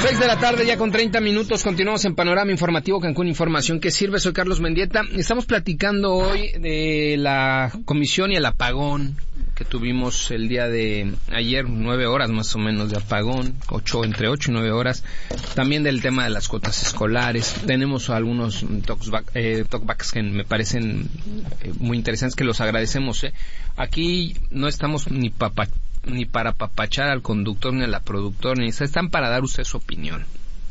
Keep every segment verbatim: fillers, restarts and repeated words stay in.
seis de la tarde, ya con treinta minutos, continuamos en Panorama Informativo Cancún, información que sirve. Soy Carlos Mendieta. Estamos platicando hoy de la comisión y el apagón que tuvimos el día de ayer, nueve horas más o menos de apagón, ocho, entre ocho y nueve horas. También del tema de las cuotas escolares. Tenemos algunos talkback, eh, talkbacks que me parecen eh, muy interesantes, que los agradecemos. Eh. Aquí no estamos ni papa, ni para papachar al conductor ni a la productora, ni están para dar usted su opinión.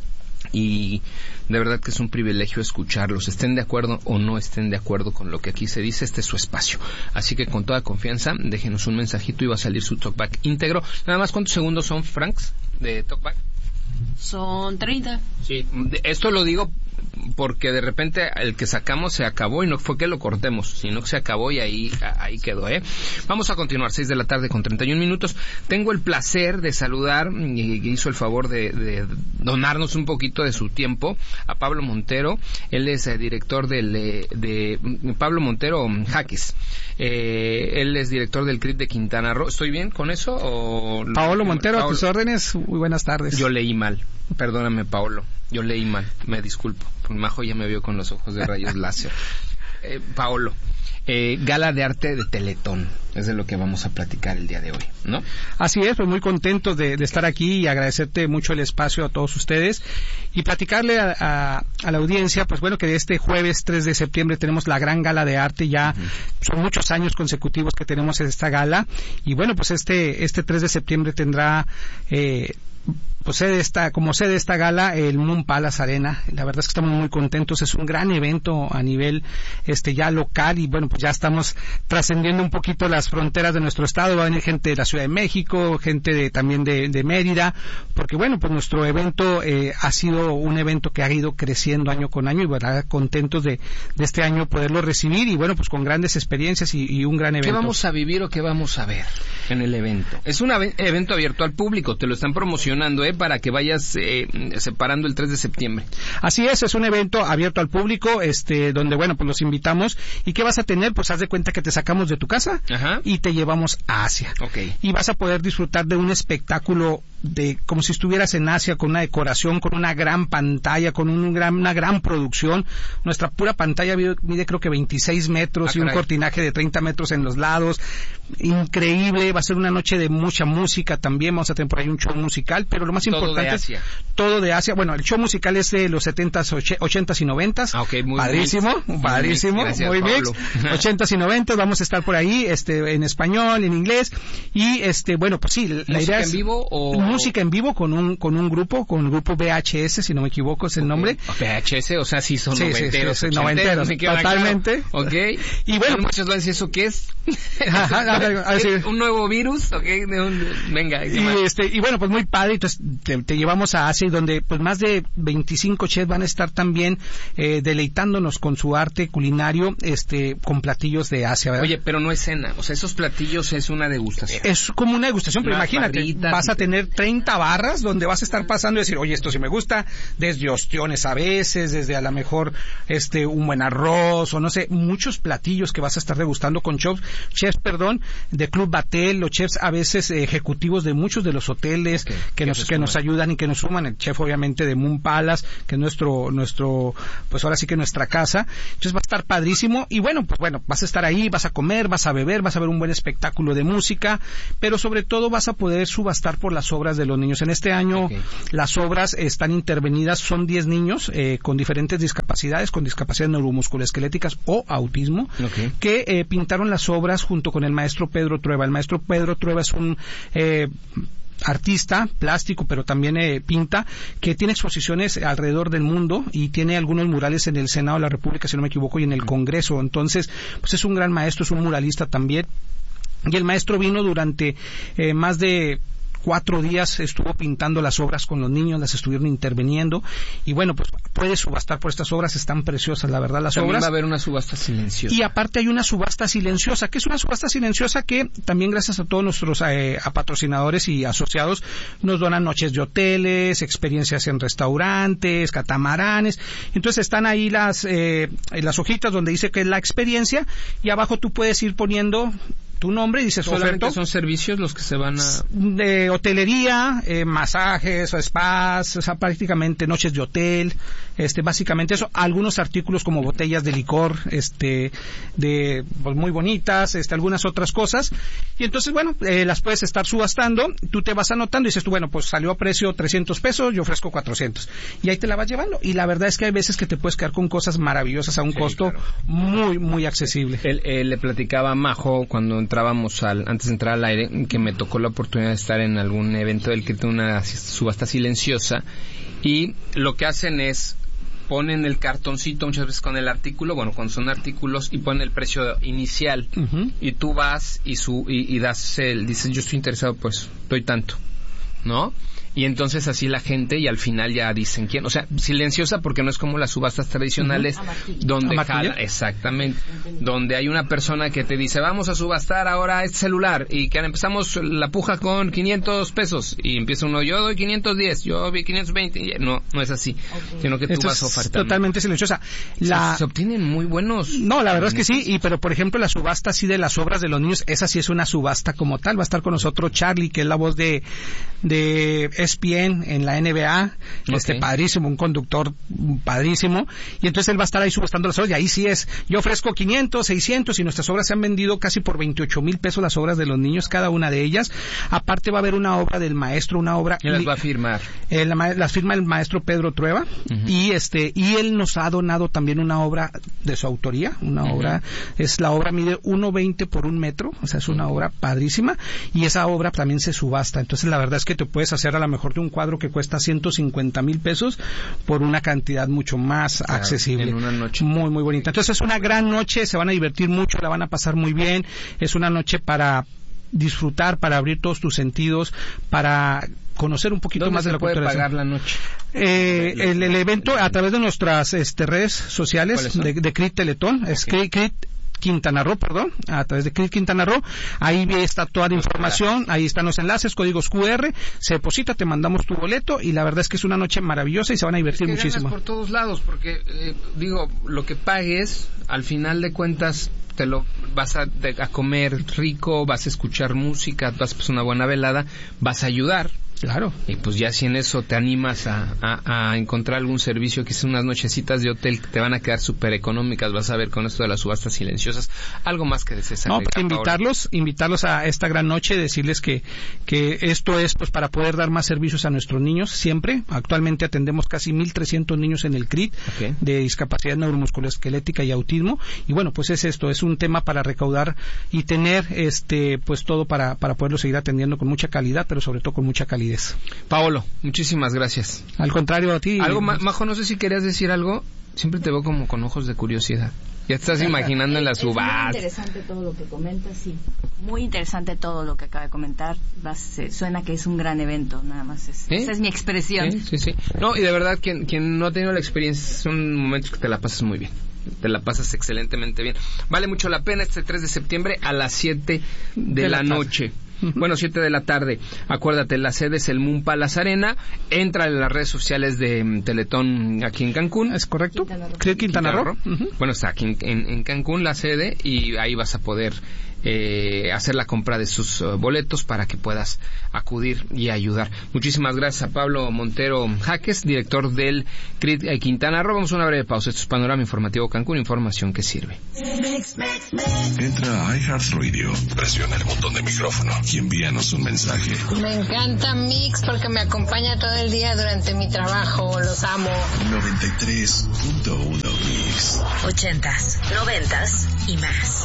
Y de verdad que es un privilegio escucharlos, estén de acuerdo o no estén de acuerdo con lo que aquí se dice, este es su espacio. Así que con toda confianza, déjenos un mensajito y va a salir su talkback íntegro. Nada más, ¿cuántos segundos son, Franks, de talkback? Son treinta. Sí, esto lo digo porque de repente el que sacamos se acabó y no fue que lo cortemos, sino que se acabó y ahí ahí quedó, ¿eh? Vamos a continuar, seis de la tarde con treinta y un minutos. Tengo el placer de saludar, y hizo el favor de, de donarnos un poquito de su tiempo, a Pablo Montero. Él es eh, director del, de, de Pablo Montero Jaques. Eh, él es director del C R I T de Quintana Roo. ¿Estoy bien con eso? O... Paolo Montero, Paolo, a tus órdenes. Muy buenas tardes. Yo leí mal. Perdóname, Paolo. Yo leí mal. Me disculpo. Majo ya me vio con los ojos de rayos láser. Eh, Paolo, eh, Gala de Arte de Teletón. Es de lo que vamos a platicar el día de hoy, ¿no? Así es, pues muy contentos de, de estar aquí y agradecerte mucho el espacio a todos ustedes y platicarle a, a, a la audiencia, pues bueno, que este jueves tres de septiembre tenemos la gran Gala de Arte. Ya uh-huh. Son muchos años consecutivos que tenemos esta gala y bueno, pues este este tres de septiembre tendrá eh, pues sede esta, como sede esta gala el Moon Palace Arena. La verdad es que estamos muy contentos, es un gran evento a nivel este ya local y bueno, pues ya estamos trascendiendo un poquito las fronteras de nuestro estado. Va a venir gente de la Ciudad de México, gente de también de, de Mérida, porque bueno, pues nuestro evento eh, ha sido un evento que ha ido creciendo año con año y bueno, contentos de, de este año poderlo recibir y bueno, pues con grandes experiencias y, y un gran evento. ¿Qué vamos a vivir o qué vamos a ver en el evento? Es un evento abierto al público, te lo están promocionando, ¿eh? Para que vayas eh, separando el tres de septiembre. Así es, es un evento abierto al público, este, donde bueno, pues los invitamos. ¿Y qué vas a tener? Pues haz de cuenta que te sacamos de tu casa. Ajá. Y te llevamos a Asia. Okay. Y vas a poder disfrutar de un espectáculo de como si estuvieras en Asia, con una decoración, con una gran pantalla, con un gran, una gran producción. Nuestra pura pantalla mide, mide creo que veintiséis metros ah, y un cortinaje de treinta metros en los lados. Increíble, va a ser una noche de mucha música también, vamos a tener por ahí un show musical, pero lo más todo importante de Asia. es todo de Asia. Bueno, el show musical es de los setentas, ochentas y noventas. Ah, okay, muy padrísimo, mix. padrísimo, Gracias, muy Pablo. mix. ochentas y noventas, vamos a estar por ahí, este, en español, en inglés, y este, bueno, pues sí, la ¿música idea es en vivo o música en vivo con un con un grupo, con el grupo V H S, si no me equivoco es el okay. nombre. V H S, o sea, sí son sí, noventeros, sí, sí, sí, noventeros, totalmente. Claro. Okay. Y bueno, muchos van a decir, ¿eso qué es? Ajá, a ver, a ver, un nuevo virus, okay, de un, venga. Y este y bueno, pues muy padre, entonces te, te llevamos a Asia, donde pues más de veinticinco chefs van a estar también eh, deleitándonos con su arte culinario, este, con platillos de Asia, ¿verdad? Oye, pero no es cena, o sea, esos platillos es una degustación. Es como una degustación, pero una imagínate, barrita, vas a tener treinta barras donde vas a estar pasando y decir, oye, esto sí me gusta, desde ostiones a veces, desde a lo mejor este un buen arroz, o no sé, muchos platillos que vas a estar degustando con chefs, chefs, perdón, de Club Batel, los chefs a veces eh, ejecutivos de muchos de los hoteles okay. que nos que nos ayudan y que nos suman, el chef obviamente de Moon Palace, que es nuestro, nuestro, pues ahora sí que nuestra casa, entonces va a estar padrísimo, y bueno, pues bueno, vas a estar ahí, vas a comer, vas a beber, vas a ver un buen espectáculo de música, pero sobre todo vas a poder subastar por las obras de los niños. En este año okay. las obras están intervenidas, son diez niños eh, con diferentes discapacidades, con discapacidades neuromusculoesqueléticas o autismo, okay. que eh, pintaron las obras junto con el maestro Pedro Trueba. El maestro Pedro Trueba es un eh, artista plástico, pero también eh, pinta, que tiene exposiciones alrededor del mundo y tiene algunos murales en el Senado de la República, si no me equivoco, y en el Congreso. Entonces, pues es un gran maestro, es un muralista también. Y el maestro vino durante eh, más de cuatro días, estuvo pintando las obras con los niños, las estuvieron interviniendo, y bueno, pues puedes subastar por estas obras, están preciosas, la verdad, las también obras. Va a haber una subasta silenciosa. Y aparte hay una subasta silenciosa, que es una subasta silenciosa que también gracias a todos nuestros eh, a patrocinadores y asociados nos donan noches de hoteles, experiencias en restaurantes, catamaranes. Entonces están ahí las eh, las hojitas donde dice que es la experiencia, y abajo tú puedes ir poniendo tu nombre y dices solamente oferto. Son servicios los que se van a... De hotelería, eh, masajes, spas, o sea, prácticamente noches de hotel, este, básicamente eso. Algunos artículos como botellas de licor, este, de, pues, muy bonitas, este, algunas otras cosas. Y entonces, bueno, eh, las puedes estar subastando, tú te vas anotando y dices tú, bueno, pues salió a precio trescientos pesos, yo ofrezco cuatrocientos. Y ahí te la vas llevando. Y la verdad es que hay veces que te puedes quedar con cosas maravillosas a un sí, costo claro. muy, muy accesible. Él, él le platicaba a Majo cuando entrábamos al, antes de entrar al aire, que me tocó la oportunidad de estar en algún evento del que tiene una subasta silenciosa, y lo que hacen es ponen el cartoncito muchas veces con el artículo, bueno, cuando son artículos, y ponen el precio inicial, uh-huh. y tú vas y su y, y das el, dices, yo estoy interesado, pues doy tanto, ¿no? Y entonces así la gente, y al final ya dicen quién, o sea, silenciosa porque no es como las subastas tradicionales, uh-huh. donde jala, exactamente, Entendido. donde hay una persona que te dice, vamos a subastar ahora este celular, y que empezamos la puja con quinientos pesos, y empieza uno, yo doy quinientos diez, yo doy quinientos veinte, y no, no es así, okay. sino que tú Esto vas ofertando. Totalmente silenciosa. La... Se, se obtienen muy buenos... No, la verdad es que sí, y pero por ejemplo la subasta así de las obras de los niños, esa sí es una subasta como tal. Va a estar con nosotros Charlie, que es la voz de, de E S P N en la N B A, okay. este padrísimo, un conductor padrísimo, y entonces él va a estar ahí subastando las obras, y ahí sí es, yo ofrezco quinientos, seiscientos, y nuestras obras se han vendido casi por veintiocho mil pesos las obras de los niños, cada una de ellas. Aparte va a haber una obra del maestro, una obra... ¿Quién las va a firmar? Eh, la, las firma el maestro Pedro Trueba, uh-huh. y este y él nos ha donado también una obra de su autoría, una uh-huh. obra, es la obra mide uno veinte por un metro, o sea, es una uh-huh. obra padrísima, y esa obra también se subasta. Entonces la verdad es que te puedes hacer a lo mejor de un cuadro que cuesta ciento cincuenta mil pesos por una cantidad mucho más claro, accesible. En una noche. Muy, muy bonita. Entonces es una gran noche, se van a divertir mucho, la van a pasar muy bien. Es una noche para disfrutar, para abrir todos tus sentidos, para conocer un poquito más de la cultura. ¿Dónde se puede pagar la noche? Eh, el, el evento a través de nuestras este, redes sociales de, de C R I T Teletón, okay. es C R I T Quintana Roo, perdón, a través de C R I T Quintana Roo, ahí está toda la información, ahí están los enlaces, códigos Q R, se deposita, te mandamos tu boleto, y la verdad es que es una noche maravillosa y se van a divertir es que muchísimo. Ganas por todos lados, porque eh, digo, lo que pagues, al final de cuentas te lo vas a, de, a comer rico, vas a escuchar música, vas a pasar una buena velada, vas a ayudar. Claro. Y pues ya si en eso te animas a, a, a encontrar algún servicio, que son unas nochecitas de hotel que te van a quedar súper económicas, vas a ver con esto de las subastas silenciosas, algo más que desees agregar. No, pues invitarlos, invitarlos a esta gran noche, decirles que, que esto es pues para poder dar más servicios a nuestros niños siempre. Actualmente atendemos casi mil trescientos niños en el C R I T okay. de discapacidad neuromusculoesquelética y autismo, y bueno, pues es esto, es un tema para recaudar y tener este pues todo para, para poderlo seguir atendiendo con mucha calidad, pero sobre todo con mucha calidad. Paolo, muchísimas gracias. Al contrario, a ti. Algo, Majo, no sé si querías decir algo. Siempre te veo como con ojos de curiosidad. Ya te estás imaginando en la subasta. Es muy interesante todo lo que comentas, sí. Muy interesante todo lo que acaba de comentar. Va, se, suena que es un gran evento, nada más. Es, ¿Eh? Esa es mi expresión. Sí, sí, sí. No, y de verdad, quien, quien no ha tenido la experiencia, son momentos que te la pasas muy bien. Te la pasas excelentemente bien. Vale mucho la pena este tres de septiembre a las siete de, de la, la noche. Bueno, siete de la tarde. Acuérdate, la sede es el Moon Palace Arena. Entra en las redes sociales de Teletón aquí en Cancún. ¿Es correcto? Quintana Roo. Quintana Quintana Roo. Uh-huh. Bueno, está aquí en, en, en Cancún la sede, y ahí vas a poder eh, hacer la compra de sus uh, boletos para que puedas acudir y ayudar. Muchísimas gracias a Pablo Montero Jaques, director del C R I T Quintana Roo. Vamos a una breve pausa. Esto es Panorama Informativo Cancún, información que sirve. Entra a iHeartRadio, presiona el botón de micrófono y envíanos un mensaje. Me encanta Mix porque me acompaña todo el día durante mi trabajo. Los amo. noventa y tres punto uno Mix. Ochentas, noventas y más.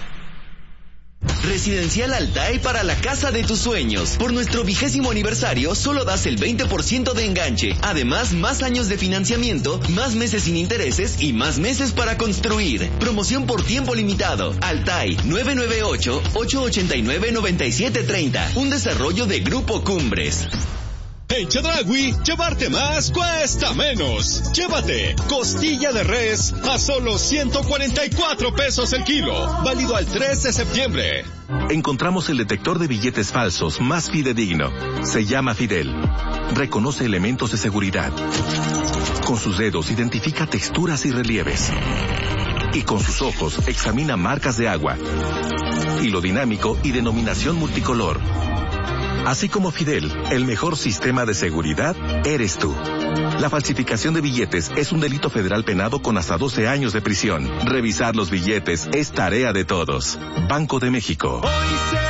Residencial Altay para la casa de tus sueños. Por nuestro vigésimo aniversario, solo das el veinte por ciento de enganche. Además, más años de financiamiento, más meses sin intereses y más meses para construir. Promoción por tiempo limitado. Altay, nueve nueve ocho, ocho ocho nueve, nueve siete tres cero. Un desarrollo de Grupo Cumbres. En Chedraui, llevarte más cuesta menos. Llévate costilla de res a solo ciento cuarenta y cuatro pesos el kilo. Válido al tres de septiembre. Encontramos el detector de billetes falsos más fidedigno. Se llama Fidel. Reconoce elementos de seguridad. Con sus dedos identifica texturas y relieves. Y con sus ojos examina marcas de agua. hilo dinámico y denominación multicolor. Así como Fidel, el mejor sistema de seguridad eres tú. La falsificación de billetes es un delito federal penado con hasta doce años de prisión. Revisar los billetes es tarea de todos. Banco de México.